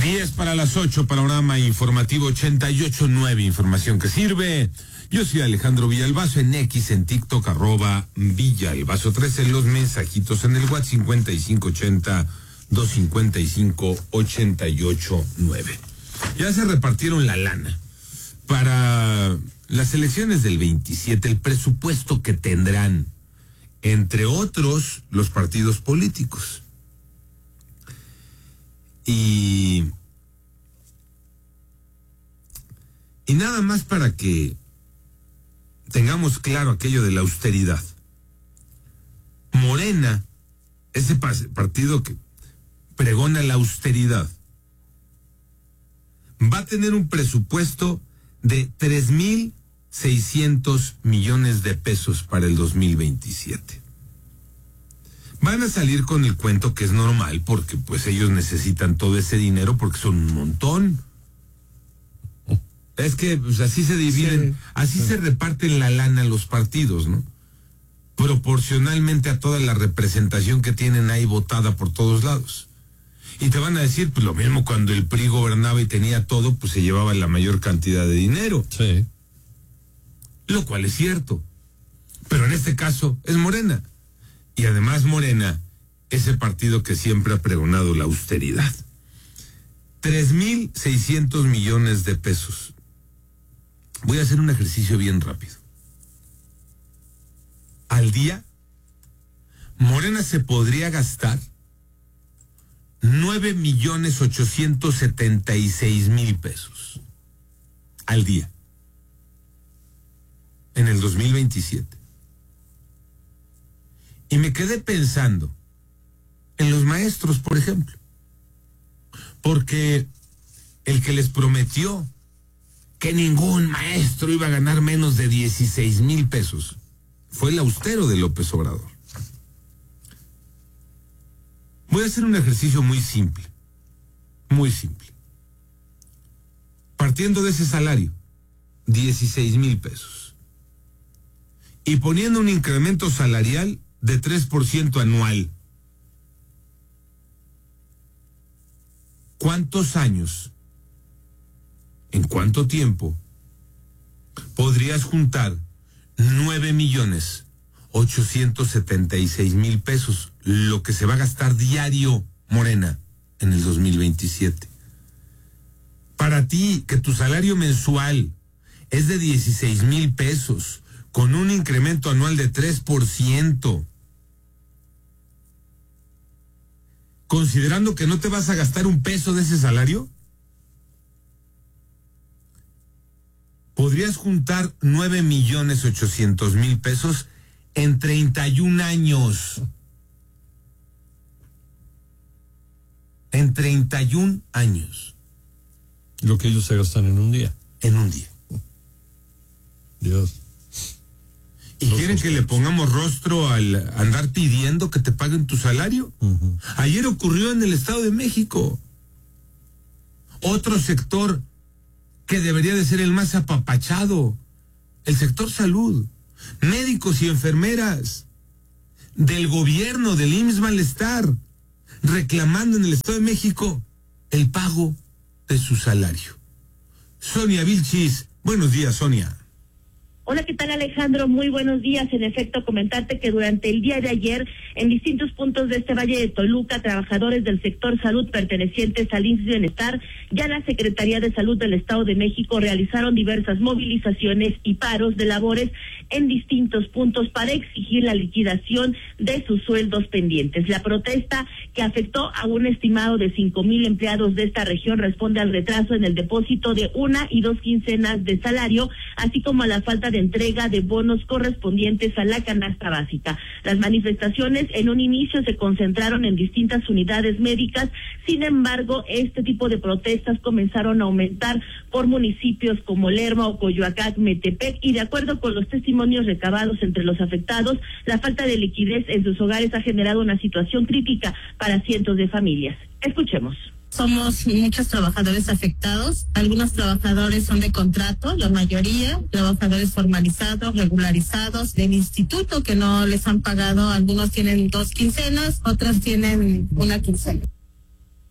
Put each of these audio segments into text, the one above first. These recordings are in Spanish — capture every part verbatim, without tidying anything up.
diez para las ocho, panorama informativo ochenta y ocho punto nueve, información que sirve. Yo soy Alejandro Villalbazo, en X, en TikTok, arroba Villalbazo trece, los mensajitos en el WhatsApp cincuenta y cinco ochenta, doscientos cincuenta y cinco, ochenta y ocho nueve. Ya se repartieron la lana para las elecciones del veintisiete, el presupuesto que tendrán, entre otros, los partidos políticos. Y, y nada más para que tengamos claro aquello de la austeridad. Morena, ese partido que pregona la austeridad, va a tener un presupuesto de tres mil seiscientos millones de pesos para el dos mil veintisiete. Van a salir con el cuento que es normal, porque pues ellos necesitan todo ese dinero porque son un montón. Es que pues, así se dividen, sí, así sí. se reparten la lana los partidos, ¿no? Proporcionalmente a toda la representación que tienen ahí votada por todos lados. Y te van a decir, pues lo mismo cuando el P R I gobernaba y tenía todo, pues se llevaba la mayor cantidad de dinero. Sí. Lo cual es cierto. Pero en este caso es Morena. Y además Morena es el partido que siempre ha pregonado la austeridad. Tres mil seiscientos millones de pesos. Voy a hacer un ejercicio bien rápido. Al día, Morena se podría gastar nueve millones ochocientos setenta y seis mil pesos. Al día. En el dos mil veintisiete. Y me quedé pensando en los maestros, por ejemplo. Porque el que les prometió que ningún maestro iba a ganar menos de dieciséis mil pesos fue el austero de López Obrador. Voy a hacer un ejercicio muy simple. Muy simple. Partiendo de ese salario, dieciséis mil pesos. Y poniendo un incremento salarial de tres por ciento anual. ¿Cuántos años, en cuánto tiempo, podrías juntar nueve millones ochocientos setenta y seis mil pesos, lo que se va a gastar diario Morena en el dos mil veintisiete? Para ti, que tu salario mensual es de dieciséis mil pesos, con un incremento anual de tres por ciento, considerando que no te vas a gastar un peso de ese salario, podrías juntar nueve millones ochocientos mil pesos en treinta y un años. En treinta y un años. Lo que ellos se gastan en un día. En un día. Dios. ¿Y no quieren que le pongamos rostro al andar pidiendo que te paguen tu salario? Uh-huh. Ayer ocurrió en el Estado de México. Otro sector que debería de ser el más apapachado, el sector salud, médicos y enfermeras del gobierno, del I M S S Malestar, reclamando en el Estado de México el pago de su salario. Sonia Vilchis, buenos días, Sonia. Hola, ¿qué tal, Alejandro? Muy buenos días. En efecto, comentarte que durante el día de ayer, en distintos puntos de este Valle de Toluca, trabajadores del sector salud pertenecientes al I M S S Bienestar, ya la Secretaría de Salud del Estado de México realizaron diversas movilizaciones y paros de labores en distintos puntos para exigir la liquidación de sus sueldos pendientes. La protesta, que afectó a un estimado de cinco mil empleados de esta región, responde al retraso en el depósito de una y dos quincenas de salario, así como a la falta de entrega de bonos correspondientes a la canasta básica. Las manifestaciones en un inicio se concentraron en distintas unidades médicas, sin embargo, este tipo de protestas comenzaron a aumentar por municipios como Lerma o Coyoacán, Metepec, y de acuerdo con los testimonios recabados entre los afectados, la falta de liquidez en sus hogares ha generado una situación crítica para cientos de familias. Escuchemos. Somos muchos trabajadores afectados, algunos trabajadores son de contrato, la mayoría, trabajadores formalizados, regularizados, del instituto que no les han pagado, algunos tienen dos quincenas, otras tienen una quincena.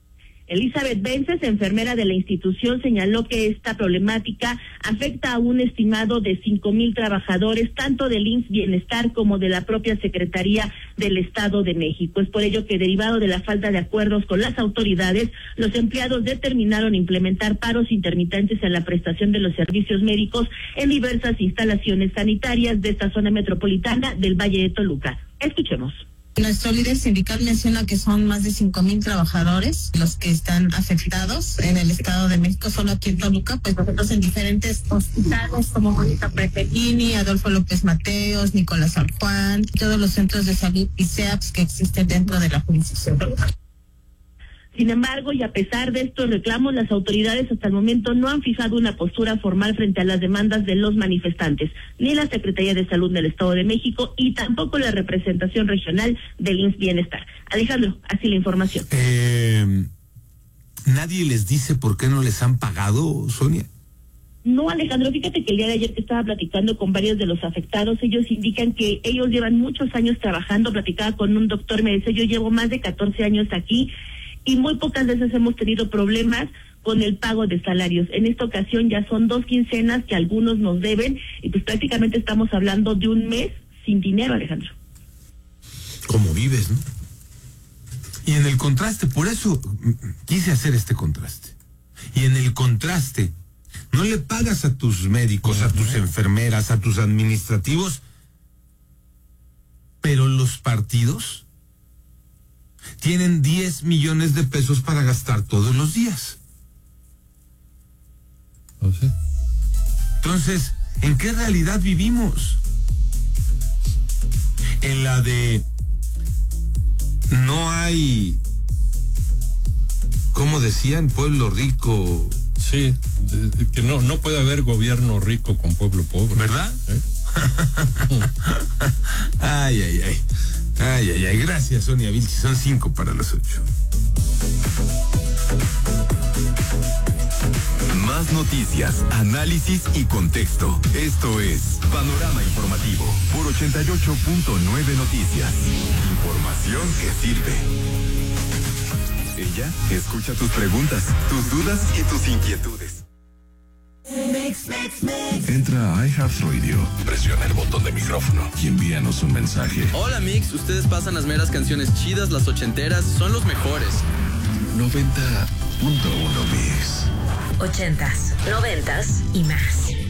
Elizabeth Vences, enfermera de la institución, señaló que esta problemática afecta a un estimado de cinco mil trabajadores, tanto del I M S S Bienestar como de la propia Secretaría del Estado de México. Es por ello que, derivado de la falta de acuerdos con las autoridades, los empleados determinaron implementar paros intermitentes en la prestación de los servicios médicos en diversas instalaciones sanitarias de esta zona metropolitana del Valle de Toluca. Escuchemos. Nuestro líder sindical menciona que son más de cinco mil trabajadores los que están afectados en el Estado de México, solo aquí en Toluca, pues nosotros en diferentes hospitales como Juanita Prepellini, Adolfo López Mateos, Nicolás San Juan, todos los centros de salud y C E A P S que existen dentro de la jurisdicción. Sin embargo, y a pesar de estos reclamos, las autoridades hasta el momento no han fijado una postura formal frente a las demandas de los manifestantes, ni la Secretaría de Salud del Estado de México y tampoco la representación regional del I M S S Bienestar. Alejandro, así la información. Eh, ¿Nadie les dice por qué no les han pagado, Sonia? No, Alejandro, fíjate que el día de ayer que estaba platicando con varios de los afectados, ellos indican que ellos llevan muchos años trabajando. Platicaba con un doctor, me dice, yo llevo más de catorce años aquí, y muy pocas veces hemos tenido problemas con el pago de salarios. En esta ocasión ya son dos quincenas que algunos nos deben y pues prácticamente estamos hablando de un mes sin dinero, Alejandro. ¿Cómo vives, no? Y en el contraste, por eso quise hacer este contraste. Y en el contraste, no le pagas a tus médicos, a tus enfermeras, a tus administrativos, pero los partidos tienen diez millones de pesos para gastar todos los días. ¿Oh, sí? Entonces, ¿en qué realidad vivimos? En la de no hay, ¿cómo decían? Pueblo rico. Sí, de, de, que no, no puede haber gobierno rico con pueblo pobre. ¿Verdad? ¿Eh? Ay, ay, ay. Ay, ay, ay. Gracias, Sonia Vilchi. Son cinco para las ocho. Más noticias, análisis y contexto. Esto es Panorama Informativo por ochenta y ocho punto nueve Noticias. Información que sirve. Ella escucha tus preguntas, tus dudas y tus inquietudes. Entra a iHeartRadio, presiona el botón de micrófono y envíanos un mensaje. Hola Mix, ustedes pasan las meras canciones chidas, las ochenteras, son los mejores. noventa punto uno Mix. Ochentas, noventas y más.